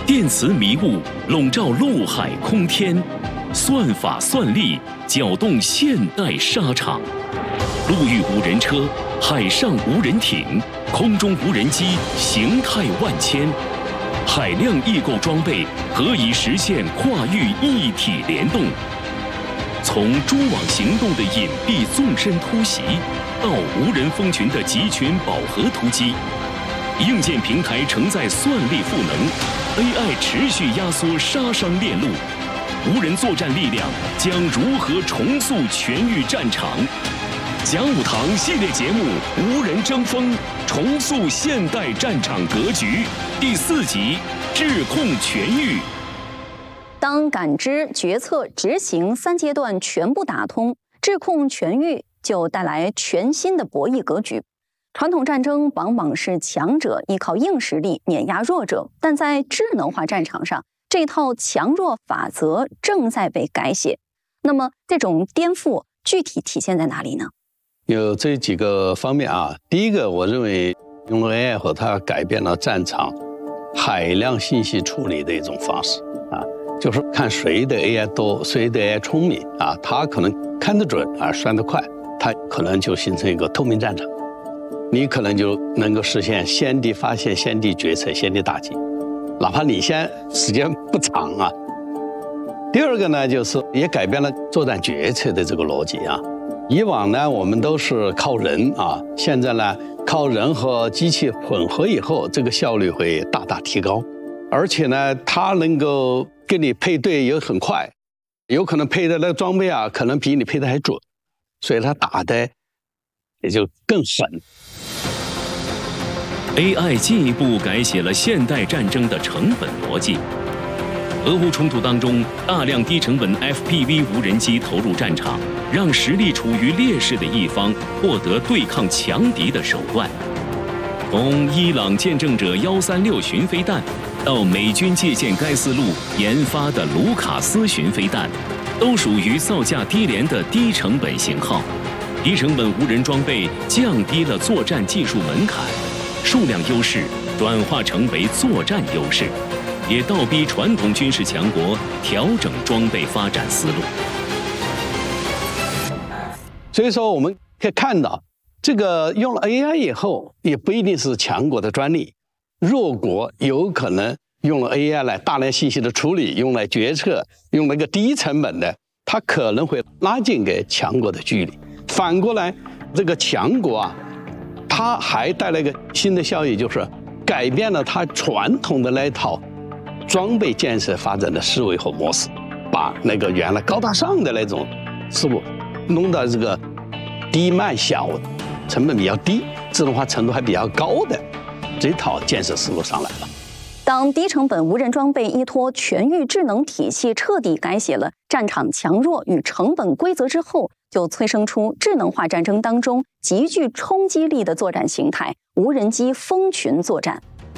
电磁迷雾笼罩陆海空天，算法算力搅动现代沙场。陆域无人车，海上无人艇，空中无人机，形态万千。海量异构装备何以实现跨域一体联动？从蛛网行动的隐蔽纵深突袭，到无人蜂群的集群饱和突击，硬件平台承载算力赋能 ，AI 持续压缩杀伤链路。无人作战力量将如何重塑全域战场？讲武堂系列节目《无人争锋》，重塑现代战场格局第4集：智控全域。 当感知、决策、执行3阶段全部打通，智控全域就带来全新的博弈格局。传统战争往往是强者依靠硬实力碾压弱者，但在智能化战场上，这套强弱法则正在被改写。那么，这种颠覆具体体现在哪里呢？ 有这几个方面啊。第一个，我认为用了 AI 后，它改变了战场海量信息处理的一种方式啊，就是看谁的 AI 多，谁的 AI 聪明啊，他可能看得准啊，算得快，他可能就形成一个透明战场，你可能就能够实现先敌发现、先敌决策、先敌打击，哪怕你先时间不长啊。第二个呢，就是也改变了作战决策的这个逻辑啊。以往呢，我们都是靠人啊，现在呢，靠人和机器混合以后，这个效率会大大提高，而且呢，它能够跟你配对也很快，有可能配的那个装备啊，可能比你配的还准，所以它打的也就更狠。 AI 进一步改写了现代战争的成本逻辑。俄乌冲突当中，大量低成本 FPV 无人机投入战场，让实力处于劣势的一方获得对抗强敌的手段。从伊朗见证者136巡飞弹，到美军借鉴该思路研发的卢卡斯巡飞弹，都属于造价低廉的低成本型号。低成本无人装备降低了作战技术门槛，数量优势转化成为作战优势，也倒逼传统军事强国调整装备发展思路。 所以说，我们可以看到，这个用了 AI 以后，也不一定是强国的专利，弱国有可能用了 AI 来大量信息的处理，用来决策，用了一个低成本的，它可能会拉近给强国的距离。反过来，这个强国啊，它还带来一个新的效益，就是改变了它传统的那一套装备建设发展的思维和模式，把那个原来高大上的那种思路弄到这个低慢小、成本比较低、智能化程度还比较高的这套建设思路上来了。 当低成本无人装备依托全域智能体系彻底改写了战场强弱与成本规则之后，就催生出智能化战争当中极具冲击力的作战形态——无人机蜂群作战。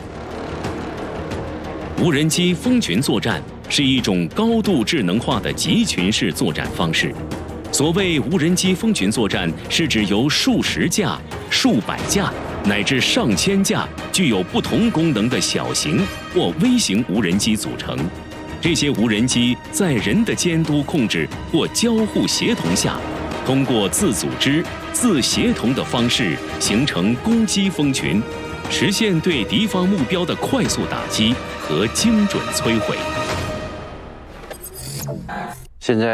无人机蜂群作战是一种高度智能化的集群式作战方式。所谓无人机蜂群作战，是指由数十架、数百架乃至上千架具有不同功能的小型或微型无人机组成。这些无人机在人的监督控制或交互协同下，通过自组织、自协同的方式形成攻击蜂群，实现对敌方目标的快速打击和精准摧毁。 现在